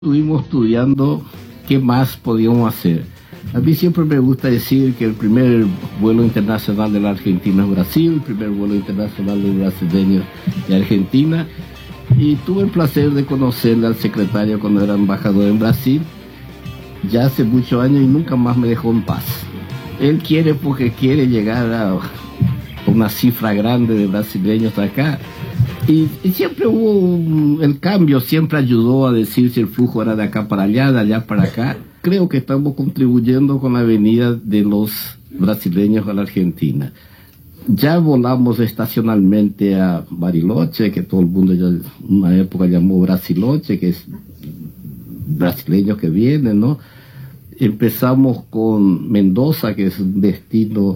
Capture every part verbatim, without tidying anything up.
Estuvimos estudiando qué más podíamos hacer. A mí siempre me gusta decir que el primer vuelo internacional de la Argentina es Brasil, el primer vuelo internacional de brasileños de Argentina, y tuve el placer de conocerle al secretario cuando era embajador en Brasil, ya hace muchos años, y nunca más me dejó en paz. Él quiere porque quiere llegar a una cifra grande de brasileños acá. Y, y siempre hubo un, el cambio siempre ayudó a decir si el flujo era de acá para allá, de allá para acá. Creo que estamos contribuyendo con la venida de los brasileños a la Argentina. Ya volamos estacionalmente a Bariloche, que todo el mundo ya en una época llamó Brasiloche, que es brasileños que vienen, ¿no? Empezamos con Mendoza, que es un destino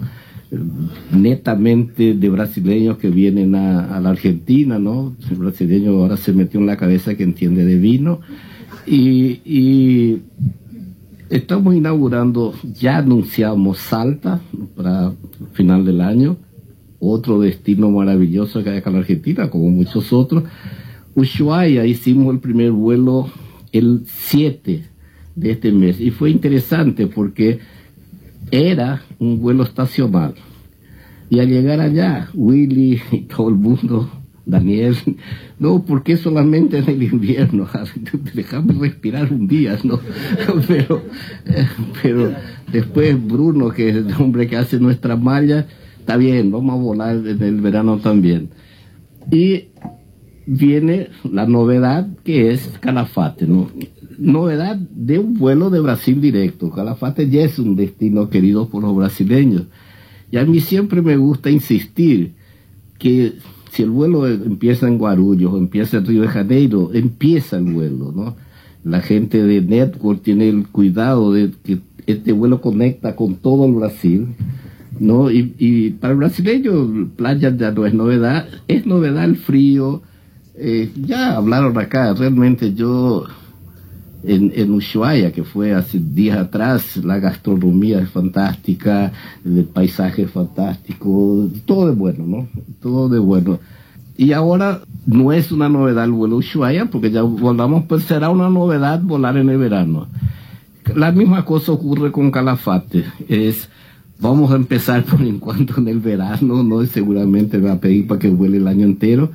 netamente de brasileños que vienen a, a la Argentina, ¿no? El brasileño ahora se metió en la cabeza que entiende de vino. Y, y estamos inaugurando, ya anunciamos Salta para final del año, otro destino maravilloso que hay acá en la Argentina, como muchos otros. Ushuaia, hicimos el primer vuelo el siete de este mes, y fue interesante porque era un vuelo estacional. Y al llegar allá, Willy y todo el mundo, Daniel, no, porque solamente en el invierno, dejame respirar un día, ¿no? Pero, pero después Bruno, que es el hombre que hace nuestra malla, está bien, vamos a volar en el verano también. Y viene la novedad que es Calafate, ¿no? Novedad de un vuelo de Brasil directo. Calafate ya es un destino querido por los brasileños. Y a mí siempre me gusta insistir que si el vuelo empieza en Guarulhos o empieza en Río de Janeiro, empieza el vuelo, ¿no? La gente de Network tiene el cuidado de que este vuelo conecta con todo el Brasil, ¿no? Y, y para el brasileño, playa ya no es novedad, es novedad el frío. Eh, ya hablaron acá, realmente yo... En, en Ushuaia, que fue hace días atrás, la gastronomía es fantástica, el paisaje es fantástico, todo de bueno, ¿no? Todo de bueno. Y ahora no es una novedad el vuelo Ushuaia, porque ya volamos, pues será una novedad volar en el verano. La misma cosa ocurre con Calafate, es, vamos a empezar por en cuanto en el verano, ¿no? Y seguramente me va a pedir para que vuele el año entero.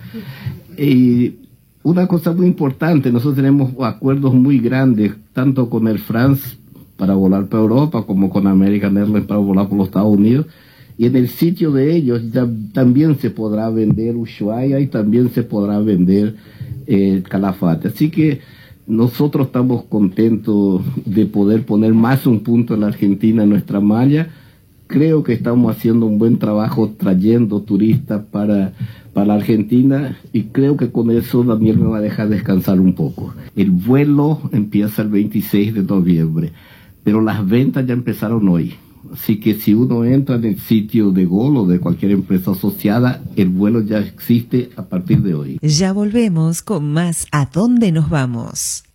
Y una cosa muy importante, nosotros tenemos acuerdos muy grandes, tanto con Air France para volar para Europa, como con American Airlines para volar por los Estados Unidos. Y en el sitio de ellos ya, también se podrá vender Ushuaia y también se podrá vender eh, Calafate. Así que nosotros estamos contentos de poder poner más un punto en la Argentina en nuestra malla. Creo que estamos haciendo un buen trabajo trayendo turistas para, para la Argentina, y creo que con eso Daniel me va a dejar descansar un poco. El vuelo empieza el veintiséis de noviembre, pero las ventas ya empezaron hoy. Así que si uno entra en el sitio de Gol o de cualquier empresa asociada, el vuelo ya existe a partir de hoy. Ya volvemos con más ¿A dónde nos vamos?